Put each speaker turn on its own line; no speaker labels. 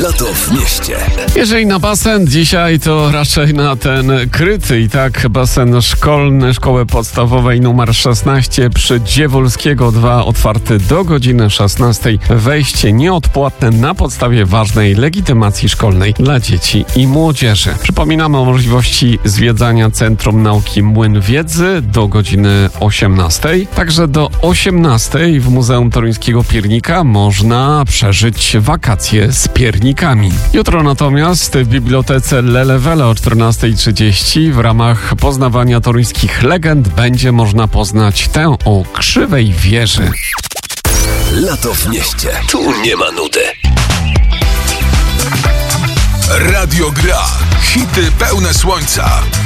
Lato w mieście.
Jeżeli na basen dzisiaj, to raczej na ten kryty. I tak basen szkolny szkoły podstawowej numer 16 przy Dziewolskiego 2 otwarty do godziny 16. Wejście nieodpłatne na podstawie ważnej legitymacji szkolnej dla dzieci i młodzieży. Przypominamy o możliwości zwiedzania Centrum Nauki Młyn Wiedzy do godziny 18. Także do 18 w Muzeum Toruńskiego Piernika można przeżyć wakacje z piernikami. Jutro natomiast w Bibliotece Lelewele o 14:30 w ramach poznawania toruńskich legend będzie można poznać tę o krzywej wieży.
Lato w mieście. Tu nie ma nudy. Radio Gra. Hity pełne słońca.